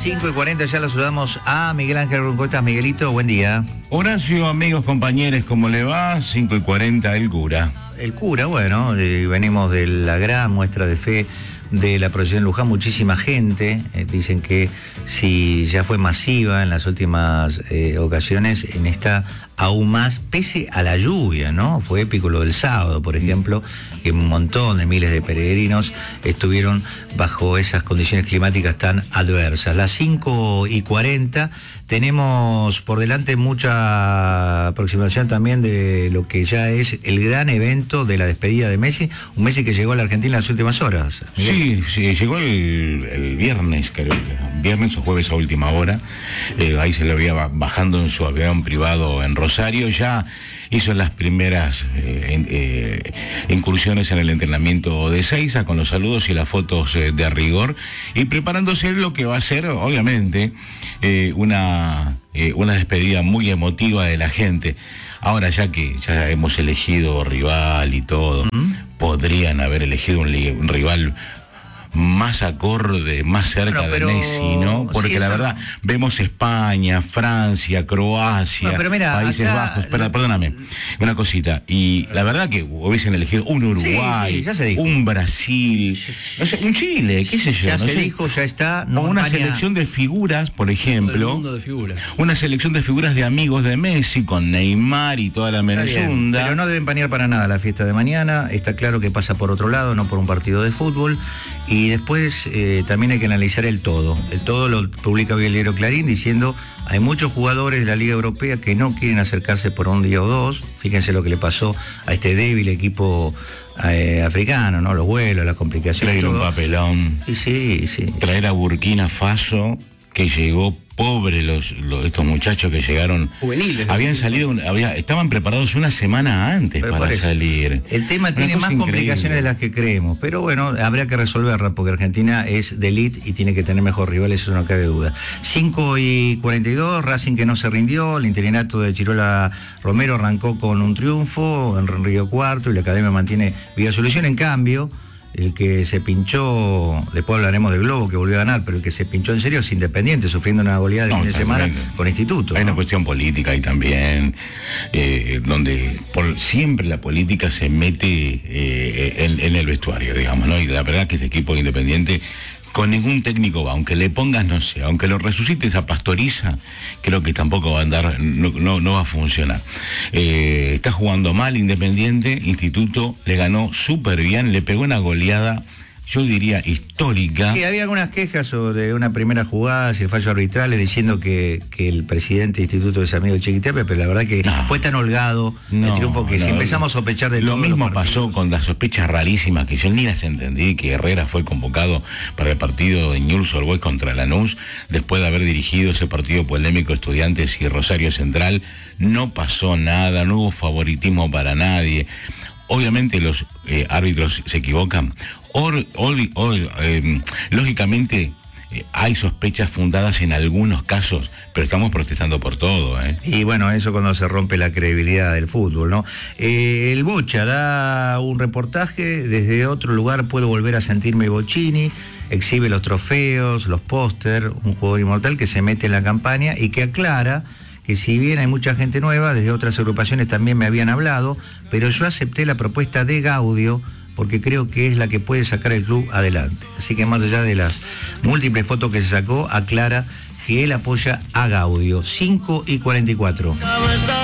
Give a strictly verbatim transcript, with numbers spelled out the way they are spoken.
cinco y cuarenta ya lo saludamos a Miguel Ángel Runcotas. Miguelito, buen día. Horacio, amigos, compañeros, ¿cómo le va? cinco y cuarenta, el cura. El cura, bueno, eh, venimos de la gran muestra de fe de la procesión de Luján, muchísima gente, eh, dicen que si ya fue masiva en las últimas eh, ocasiones, en esta aún más, pese a la lluvia, ¿no? Fue épico lo del sábado, por ejemplo, que un montón de miles de peregrinos estuvieron bajo esas condiciones climáticas tan adversas. Las cinco y cuarenta, tenemos por delante mucha aproximación también de lo que ya es el gran evento de la despedida de Messi, un Messi que llegó a la Argentina en las últimas horas. Sí, sí, llegó el, el viernes, creo que, viernes o jueves a última hora, eh, ahí se lo veía bajando en su avión privado en Rosario, ya hizo las primeras eh, eh, incursiones en el entrenamiento de Seiza, con los saludos y las fotos eh, de rigor, y preparándose lo que va a ser, obviamente, eh, una, eh, una despedida muy emotiva de la gente. Ahora, ya que ya hemos elegido rival y todo, ¿Mm? podrían haber elegido un, un rival más acorde, más cerca bueno, pero, de Messi, ¿no? Porque sí, la eso... verdad, vemos España, Francia, Croacia, no, mira, Países acá, Bajos, espera, lo... perdóname, una cosita, y la verdad que hubiesen elegido un Uruguay, sí, sí, un Brasil, no sé, un Chile, qué sé yo. Ya no se sé. dijo, ya está. No, o una España... selección de figuras, por ejemplo, mundo de figuras. una selección de figuras de amigos de Messi, con Neymar y toda la menezunda. Pero no debe empañar para nada la fiesta de mañana, está claro que pasa por otro lado, no por un partido de fútbol. Y después eh, también hay que analizar el todo. El todo lo publica hoy el diario Clarín diciendo hay muchos jugadores de la Liga Europea que no quieren acercarse por un día o dos. Fíjense lo que le pasó a este débil equipo eh, africano, ¿no? Los vuelos, las complicaciones. Traer un papelón. Sí, sí, sí. Traer a Burkina Faso, que llegó pobre los, los estos muchachos que llegaron juveniles, habían salido había, estaban preparados una semana antes pero para salir. El tema una tiene más increíble. complicaciones de las que creemos, pero bueno, habría que resolverla porque Argentina es de elite y tiene que tener mejor rivales, eso no cabe duda. cinco y cuarenta y dos, Racing que no se rindió, el interinato de Chirola Romero arrancó con un triunfo en Río Cuarto y la academia mantiene viva solución. En cambio, el que se pinchó, después hablaremos del Globo que volvió a ganar, pero el que se pinchó en serio es Independiente, sufriendo una goleada de no, fin de semana con Instituto. Hay ¿no? una cuestión política ahí también, eh, donde por, siempre la política se mete eh, en, en el vestuario, digamos, ¿no? Y la verdad que este equipo de Independiente con ningún técnico va, aunque le pongas, no sé, aunque lo resucites a Pastoriza, creo que tampoco va a andar, no, no, no va a funcionar. Eh, está jugando mal Independiente, Instituto le ganó súper bien, le pegó una goleada, yo diría histórica. Sí, había algunas quejas sobre una primera jugada, si el fallo arbitral, diciendo que, que el presidente del Instituto es amigo de Chiquitepe, pero la verdad que no. fue tan holgado no, el triunfo que no, si empezamos a sospechar de lo mismo pasó con las sospechas rarísimas que yo ni las entendí, que Herrera fue convocado para el partido de Newell's Old Boys contra Lanús, después de haber dirigido ese partido polémico Estudiantes y Rosario Central. No pasó nada, no hubo favoritismo para nadie. Obviamente los eh, árbitros se equivocan. Or, or, or, eh, lógicamente eh, hay sospechas fundadas en algunos casos, pero estamos protestando por todo, ¿eh? Y bueno, eso cuando se rompe la credibilidad del fútbol, ¿no? Eh, el Bocha da un reportaje, desde otro lugar puedo volver a sentirme Bochini, exhibe los trofeos, los póster, un jugador inmortal que se mete en la campaña y que aclara que si bien hay mucha gente nueva, desde otras agrupaciones también me habían hablado, pero yo acepté la propuesta de Gaudio porque creo que es la que puede sacar el club adelante. Así que más allá de las múltiples fotos que se sacó, aclara que él apoya a Gaudio. cinco y cuarenta y cuatro.